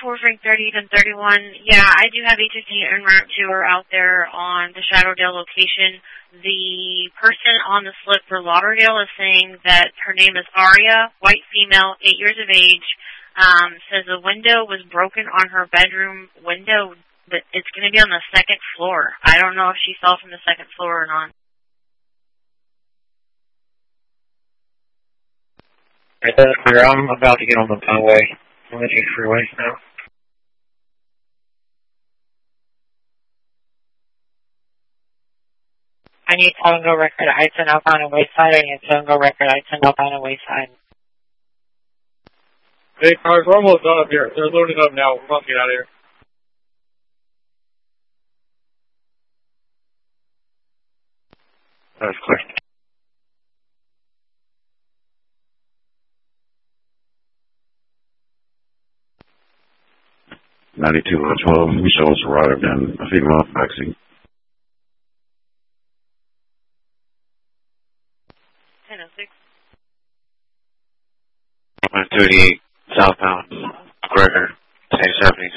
4 Frank 30 and 31. Yeah, I do have 815 en route 2 are out there on the Shadowdale location. The person on the slip for Lauderdale is saying that her name is Aria, white female, 8 years of age. Says the window was broken on her bedroom window, but it's going to be on the second floor. I don't know if she fell from the second floor or not. Alright, that's clear. I'm about to get on the highway. On the East Freeway now. I need Tango Record Heights and Alpine Wayside. I need Tango Record Heights and Alpine Wayside. Hey, cars, we're almost done up here. They're loading up now. We're about to get out of here. That's clear. 92-12, Michelle's arrived in a female taxi. 1006. 138 southbound, Gregor, same 70s.